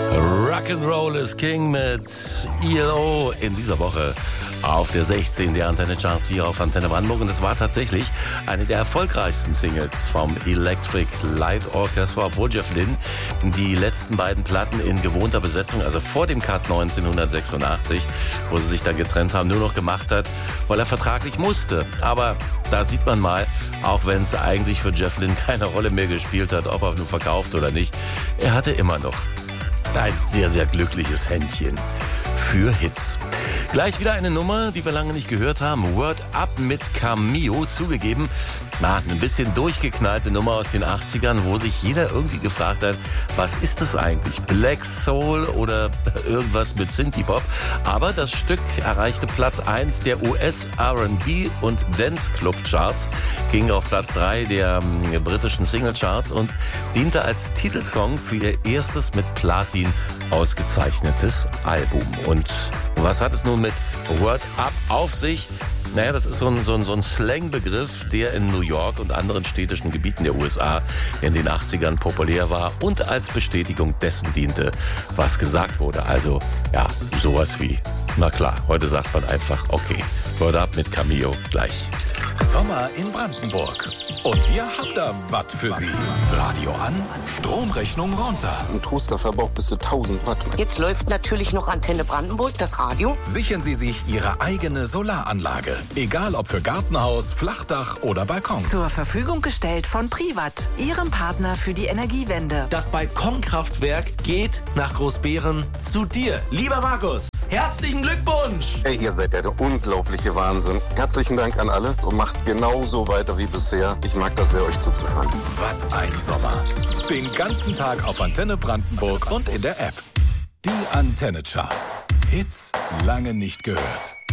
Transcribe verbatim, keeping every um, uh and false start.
Rock'n'Roll is King mit E L O in dieser Woche auf der sechzehn der Antenne Charts hier auf Antenne Brandenburg. Und es war tatsächlich eine der erfolgreichsten Singles vom Electric Light Orchestra, obwohl Jeff Lynne die letzten beiden Platten in gewohnter Besetzung, also vor dem Cut neunzehnhundertsechsundachtzig, wo sie sich dann getrennt haben, nur noch gemacht hat, weil er vertraglich musste. Aber da sieht man mal, auch wenn es eigentlich für Jeff Lynne keine Rolle mehr gespielt hat, ob er nur verkauft oder nicht, er hatte immer noch ein sehr, sehr glückliches Händchen für Hits. Gleich wieder eine Nummer, die wir lange nicht gehört haben. Word Up mit Cameo. Zugegeben, na, ein bisschen durchgeknallte Nummer aus den achtzigern, wo sich jeder irgendwie gefragt hat, was ist das eigentlich? Black Soul oder irgendwas mit Synthie-Pop? Aber das Stück erreichte Platz eins der U S R and B und Dance Club Charts, ging auf Platz drei der ähm, britischen Single Charts und diente als Titelsong für ihr erstes mit Platin ausgezeichnetes Album. Und was hat es nun mit Word Up auf sich? Naja, das ist so ein, so ein, so ein Slangbegriff, der in New York und anderen städtischen Gebieten der U S A in den achtzigern populär war und als Bestätigung dessen diente, was gesagt wurde. Also, ja, sowas wie, na klar, heute sagt man einfach, okay, Word Up mit Cameo gleich. Sommer in Brandenburg. Und wir haben da was für Sie. Radio an, Stromrechnung runter. Ein Toaster verbraucht bis zu tausend Watt. Jetzt läuft natürlich noch Antenne Brandenburg, das Radio. Sichern Sie sich Ihre eigene Solaranlage. Egal ob für Gartenhaus, Flachdach oder Balkon. Zur Verfügung gestellt von Privat, Ihrem Partner für die Energiewende. Das Balkonkraftwerk geht nach Großbeeren zu dir. Lieber Markus, herzlichen Glückwunsch! Ey, ihr seid ja der unglaubliche Wahnsinn. Herzlichen Dank an alle und macht genauso weiter wie bisher. Ich mag das sehr, euch zuzuhören. Was ein Sommer. Den ganzen Tag auf Antenne Brandenburg und in der App. Die Antenne Charts. Hits lange nicht gehört.